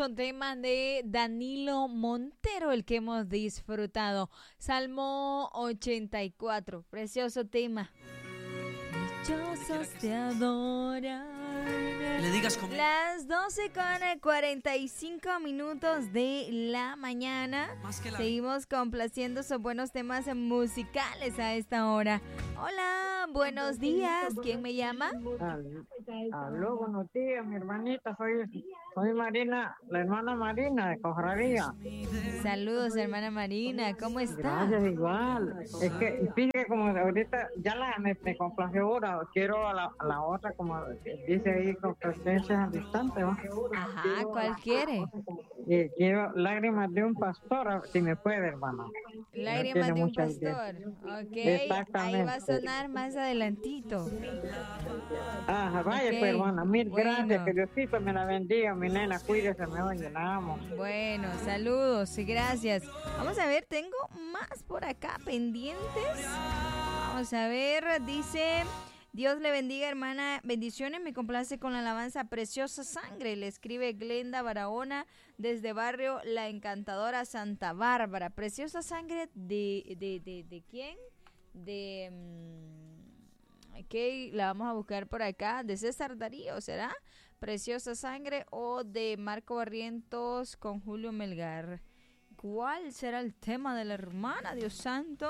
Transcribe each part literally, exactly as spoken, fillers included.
Un tema de Danilo Montero, el que hemos disfrutado. Salmo ochenta y cuatro, precioso tema. Dichosos te adoran. Le digas como... Las doce con cuarenta y cinco minutos de la mañana. La... Seguimos complaciendo sus buenos temas musicales a esta hora. Hola, buenos días. ¿Quién me llama? Aló, buenos días, mi hermanita. Soy, soy Marina, la hermana Marina de Cofradía. Saludos, hermana Marina. ¿Cómo está? Gracias, igual. Es que, fíjate, como ahorita ya la me, me complació ahora. Quiero a la, a la otra, como dice ahí, con presencia distante, ¿no? Ajá, ¿cuál quiere? Y quiero Lágrimas de un pastor, si me puede, hermana. Lágrimas de un pastor. Ok, ahí va a sonar más adelantito. Ajá, vaya, okay. Pues, hermana, mil bueno. Gracias, que Diosito me la bendiga, mi nena, cuídese, me oye, la amo. Bueno, saludos y gracias. Vamos a ver, tengo más por acá pendientes. Vamos a ver, dice... Dios le bendiga, hermana, bendiciones, me complace con la alabanza Preciosa Sangre, le escribe Glenda Barahona desde barrio La Encantadora Santa Bárbara. Preciosa Sangre de, de, de, ¿de quién? De, um, ok, la vamos a buscar por acá, de César Darío, ¿será? Preciosa Sangre o de Marco Barrientos con Julio Melgar. ¿Cuál será el tema de la hermana, Dios santo?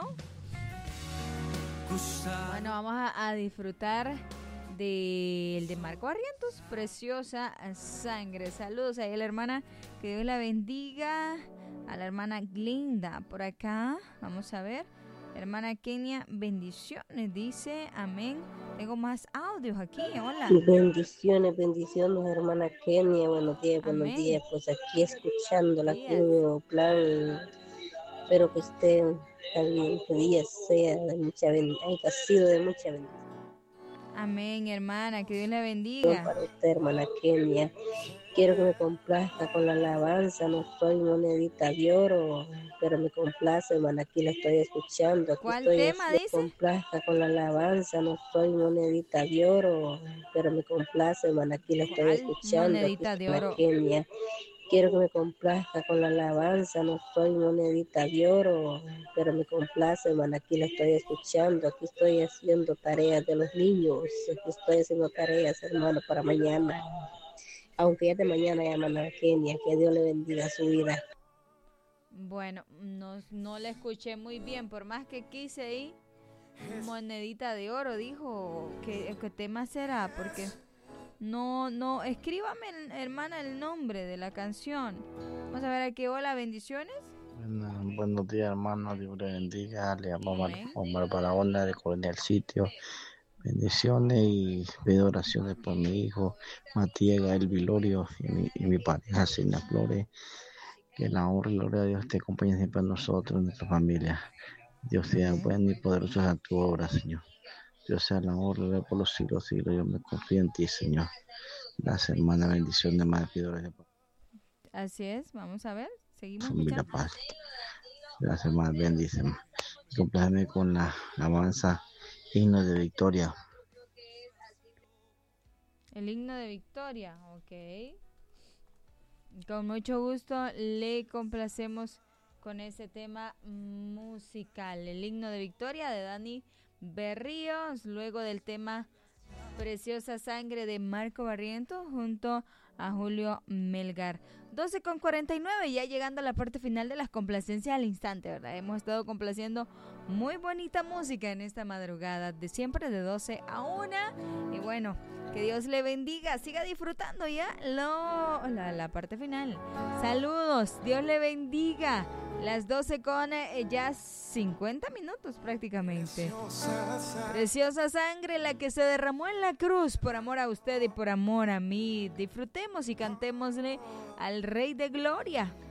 Bueno, vamos a, a disfrutar del de Marco Barrientos, Preciosa Sangre. Saludos ahí a la hermana, que Dios la bendiga. A la hermana Glinda por acá, vamos a ver. Hermana Kenia, bendiciones, dice, amén. Tengo más audios aquí, hola. Bendiciones, bendiciones, hermana Kenia, buenos días, buenos amén. Días. Pues aquí escuchando la nuevo plan. Espero que estén también, que día sea de mucha bendición, haya sido de mucha bendición. Amén, hermana, que Dios la bendiga. Para usted, hermana Kenia, quiero que me complazca con la alabanza, no soy monedita de oro, pero me complace, hermana, aquí la estoy escuchando. Aquí ¿Cuál estoy tema así, dice? Me complazca con la alabanza, no soy monedita de oro, pero me complace, hermana, aquí la estoy escuchando. Monedita aquí, de oro. Kenia. Quiero que me complazca con la alabanza, no soy monedita de oro, pero me complace, hermana, aquí la estoy escuchando, aquí estoy haciendo tareas de los niños, aquí estoy haciendo tareas, hermano, para mañana, aunque ya de mañana, ya, hermana Kenia, que Dios le bendiga su vida. Bueno, no, no la escuché muy bien, por más que quise ahí, monedita de oro, dijo, ¿qué, qué tema será? Porque... No, no, escríbame, hermana, el nombre de la canción. Vamos a ver aquí, hola, bendiciones. Bueno, buenos días, hermano, Dios le bendiga. Le llamo Omar, Omar Barahona de Coronel Sitio. Bendiciones y pido oraciones por mi hijo, Matías Gael Vilorio, y mi, y mi pareja, Sina Flores. Que la honra y la gloria de Dios te acompañe siempre a nosotros, a nuestra familia. Dios sea bueno y poderoso en tu obra, Señor. Dios sea la honra por los siglos, siglos. Yo me confío en ti, Señor. Gracias, hermana. Bendición de madre. Así es. Vamos a ver. Seguimos familia paz. Gracias, hermana. Bendíceme. Compláceme con la alabanza Himno de Victoria. El himno de victoria. Ok. Con mucho gusto le complacemos con ese tema musical. El himno de victoria de Dani Berríos, luego del tema Preciosa Sangre de Marco Barrientos junto a Julio Melgar. doce con cuarenta y nueve, ya llegando a la parte final de las complacencias al instante, ¿verdad? Hemos estado complaciendo muy bonita música en esta madrugada, de siempre de doce a una. Y bueno, que Dios le bendiga, siga disfrutando ya lo, la, la parte final. Saludos, Dios le bendiga. Las doce con eh, ya cincuenta minutos prácticamente. Preciosa sangre, la que se derramó en la cruz por amor a usted y por amor a mí. Disfrutemos y cantémosle al Rey de Gloria.